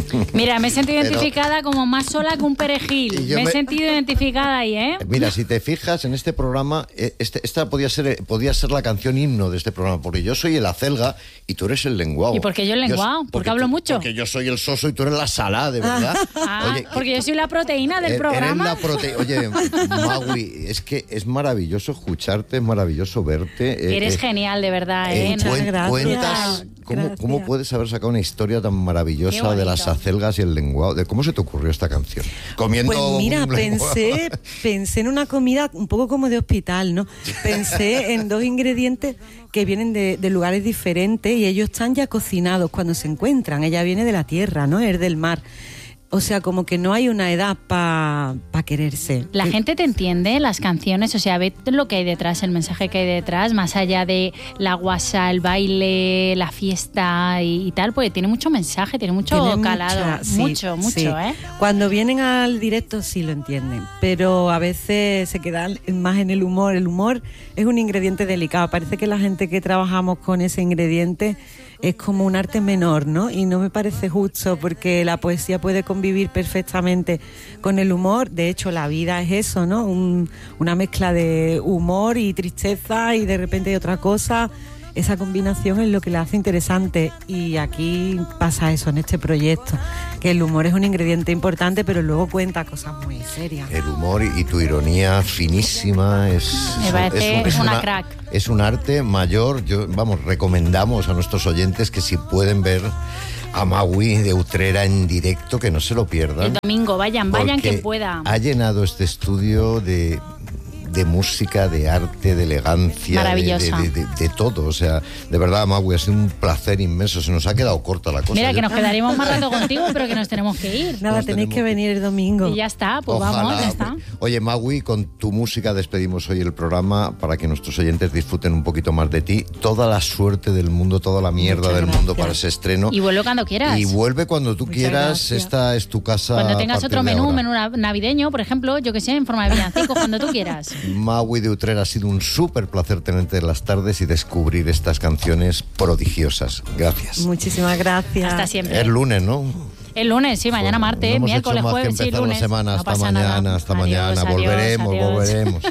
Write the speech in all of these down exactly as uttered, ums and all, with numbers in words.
Mira, me he sentido Pero, identificada como más sola que un perejil. Me he me... sentido identificada ahí, ¿eh? Mira, si te fijas en este programa, este, esta podía ser, podía ser la canción himno de este programa, porque yo soy el acelga y tú eres el lenguao. ¿Y por qué yo el lenguao? Yo, porque, porque hablo tú, mucho. Porque yo soy el soso y tú eres la salá, de verdad. Ah, Oye, porque yo soy la proteína del eres programa. La prote... Oye, Magui, es que es maravilloso escucharte, es maravilloso verte. Eres eh, genial, de verdad, ¿eh? eh cuen, gracias. Cuentas... ¿Cómo, ¿Cómo puedes haber sacado una historia tan maravillosa de las acelgas y el lenguao? ¿De cómo se te ocurrió esta canción? Comiendo Pues mira, pensé, pensé en una comida un poco como de hospital, ¿no? Pensé en dos ingredientes que vienen de, de lugares diferentes y ellos están ya cocinados cuando se encuentran. Ella viene de la tierra, ¿no? Es del mar. O sea, como que no hay una edad para pa quererse. La gente te entiende, las canciones, o sea, ve lo que hay detrás, el mensaje que hay detrás, más allá de la guasa, el baile, la fiesta y, y tal, porque tiene mucho mensaje, tiene mucho tiene calado. Mucha, sí, mucho, mucho, sí. ¿eh? Cuando vienen al directo sí lo entienden, pero a veces se quedan más en el humor. El humor es un ingrediente delicado. Parece que la gente que trabajamos con ese ingrediente es como un arte menor, ¿no? Y no me parece justo porque la poesía puede convivir perfectamente con el humor. De hecho, la vida es eso, ¿no? Un, una mezcla de humor y tristeza y de repente hay otra cosa. Esa combinación es lo que le hace interesante y aquí pasa eso en este proyecto, que el humor es un ingrediente importante, pero luego cuenta cosas muy serias. El humor y tu ironía finísima es, Me parece, es, un, es es una, una crack. Es un arte mayor. Yo, vamos, recomendamos a nuestros oyentes que si pueden ver a Magui de Utrera en directo, que no se lo pierdan. El domingo, vayan, vayan que pueda. Ha llenado este estudio de... de música, de arte, de elegancia, maravillosa. De, de, de, de todo. O sea, de verdad, Magui, ha sido un placer inmenso. Se nos ha quedado corta la cosa. Mira, Yo... que nos quedaríamos más rato contigo, pero que nos tenemos que ir. Nada, nos tenéis que venir el domingo. Y ya está, pues Ojalá. vamos, ya está. Oye, Magui, con tu música despedimos hoy el programa para que nuestros oyentes disfruten un poquito más de ti. Toda la suerte del mundo, toda la mierda Muchas del gracias. mundo para ese estreno. Y vuelve cuando quieras. Y vuelve cuando tú Muchas quieras. gracias. Esta es tu casa. Cuando tengas otro menú, ahora. menú navideño, por ejemplo, yo que sé, en forma de villancicos, cuando tú quieras. Magui de Utrera, ha sido un súper placer tenerte en las tardes y descubrir estas canciones prodigiosas. Gracias. Muchísimas gracias. Hasta siempre. El lunes, ¿no? El lunes, sí, mañana Bueno, martes, no hemos miércoles, hecho más jueves, que sí, empezar lunes. la semana. No Hasta pasa mañana, nada. hasta Adiós, mañana. adiós, volveremos, adiós. volveremos.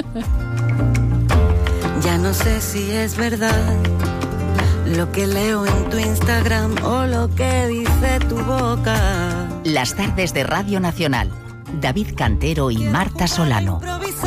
Ya no sé si es verdad lo que leo en tu Instagram o lo que dice tu boca. Las tardes de Radio Nacional. David Cantero y Marta Solano.